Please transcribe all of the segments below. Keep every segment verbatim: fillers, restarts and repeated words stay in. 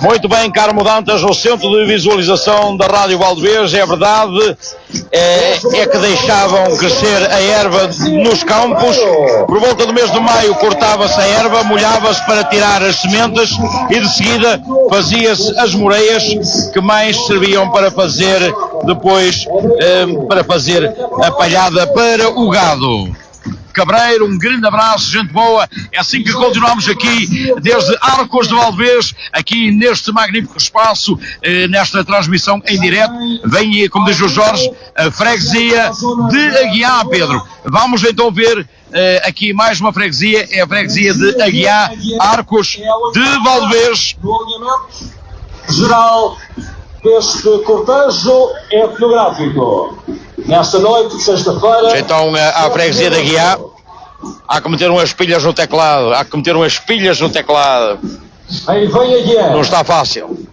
Muito bem, Carmo Dantas, no centro de visualização da Rádio Valdevez, é verdade, é, é que deixavam crescer a erva nos campos. Por volta do mês de maio cortava-se a erva, molhava-se para tirar as sementes e de seguida fazia-se as moreias que mais serviam para fazer depois, eh, para fazer a palhada para o gado. Cabreiro, um grande abraço, gente boa. É assim que continuamos aqui desde Arcos de Valdevez, aqui neste magnífico espaço, eh, nesta transmissão em direto. Vem, como diz o Jorge, a freguesia de Aguiar, Pedro. Vamos então ver eh, aqui mais uma freguesia, é a freguesia de Aguiar, Arcos de Valdevez. No alinhamento geral deste cortejo etnográfico. Nesta noite de sexta-feira. Então, à freguesia de Aguiar, há que meter umas pilhas no teclado. Há que meter umas pilhas no teclado. Aí vem Aguiar. Não está fácil.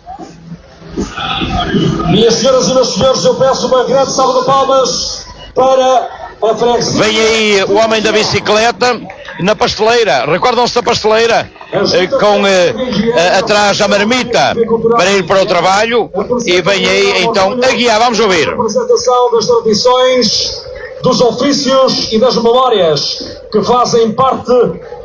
Minhas senhoras e meus senhores, eu peço uma grande salva de palmas para a freguesia. Vem aí o homem da bicicleta na pasteleira. Recordam-se da pasteleira? Com eh, atrás a marmita para ir para o trabalho. E vem aí então Aguiar. Vamos ouvir. A apresentação das tradições, dos ofícios e das memórias que fazem parte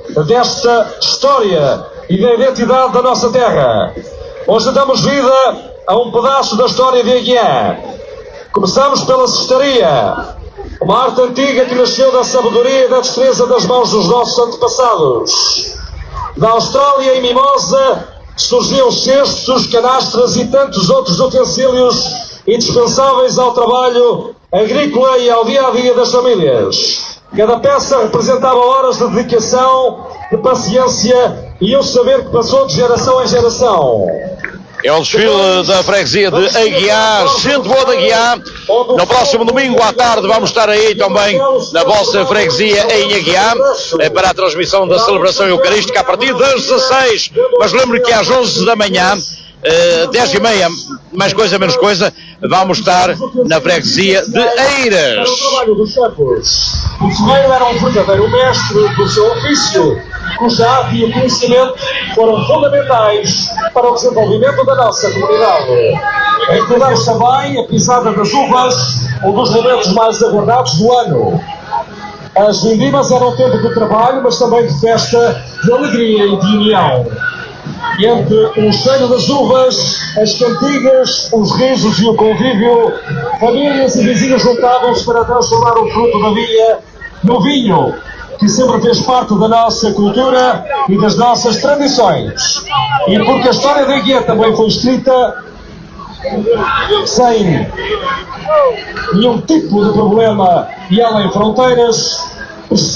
desta história e da identidade da nossa terra. Hoje damos vida a um pedaço da história de Aguiar. Começamos pela cestaria, uma arte antiga que nasceu da sabedoria e da destreza das mãos dos nossos antepassados. Da Austrália e Mimosa surgiam cestos, canastras e tantos outros utensílios indispensáveis ao trabalho agrícola e ao dia-a-dia das famílias. Cada peça representava horas de dedicação, de paciência e o saber que passou de geração em geração. É o desfile da freguesia de Aguiar, gente boa de Aguiar. No próximo domingo à tarde vamos estar aí também na vossa freguesia em Aguiar para a transmissão da celebração eucarística a partir das dezasseis. Mas lembro que às onze da manhã, dez e meia, mais coisa menos coisa, vamos estar na freguesia de Eiras. O trabalho dos chefes. O ferreiro era um verdadeiro mestre do seu ofício, cuja arte e o conhecimento foram fundamentais para o desenvolvimento da nossa comunidade. Incluímos também a pisada das uvas, um dos momentos mais aguardados do ano. As vindimas eram tempo de trabalho, mas também de festa, de alegria e de união. E entre o cheiro das uvas, as cantigas, os risos e o convívio, famílias e vizinhos juntavam-se para transformar o fruto da vinha no vinho, que sempre fez parte da nossa cultura e das nossas tradições. E porque a história da Aguiar também foi escrita sem nenhum tipo de problema e ela em fronteiras,